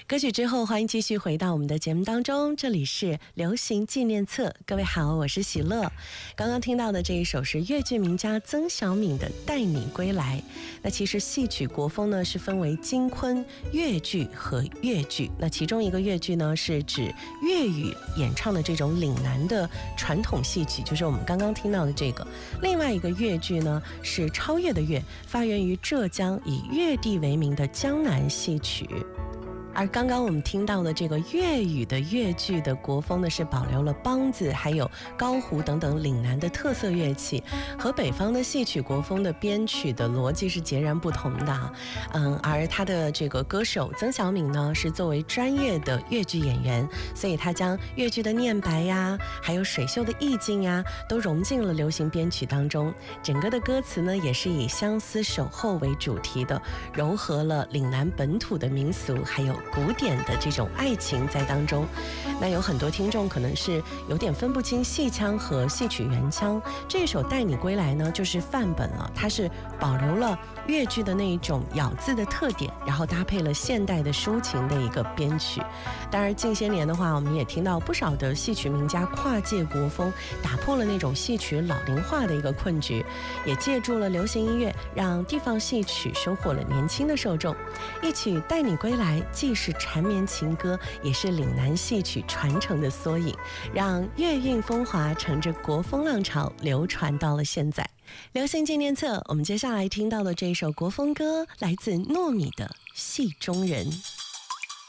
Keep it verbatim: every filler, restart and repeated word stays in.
歌曲之后，欢迎继续回到我们的节目当中，这里是流行纪念册。各位好，我是喜乐。刚刚听到的这一首是粤剧名家曾小敏的《带你归来》。那其实戏曲国风呢是分为京昆、粤剧和粤剧。那其中一个粤剧呢是指粤语演唱的这种岭南的传统戏曲，就是我们刚刚听到的这个。另外一个粤剧呢是超越的粤，发源于浙江，以粤地为名的江南戏曲。而刚刚我们听到的这个粤语的粤剧的国风呢，是保留了梆子还有高胡等等岭南的特色乐器，和北方的戏曲国风的编曲的逻辑是截然不同的。嗯，而他的这个歌手曾小敏呢，是作为专业的粤剧演员，所以他将粤剧的念白呀，还有水袖的意境呀，都融进了流行编曲当中。整个的歌词呢，也是以相思守候为主题的，糅合了岭南本土的民俗还有古典的这种爱情在当中。那有很多听众可能是有点分不清戏腔和戏曲原腔，这首《带你归来》呢就是范本了，它是保留了粤剧的那一种咬字的特点，然后搭配了现代的抒情的一个编曲。当然近些年的话，我们也听到不少的戏曲名家跨界国风，打破了那种戏曲老龄化的一个困局，也借助了流行音乐，让地方戏曲收获了年轻的受众。一曲《带你归来》既是缠绵情歌，也是岭南戏曲传承的缩影，让粤韵风华乘着国风浪潮流传到了现在。流行纪念册，我们接下来听到的这首国风歌来自糯米的《戏中人》。